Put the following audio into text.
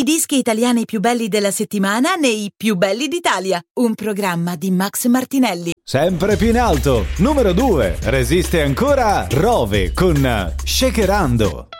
I dischi italiani più belli della settimana nei Più belli d'Italia, un programma di Max Martinelli. Sempre più in alto, numero 2, resiste ancora Rove con Shakerando.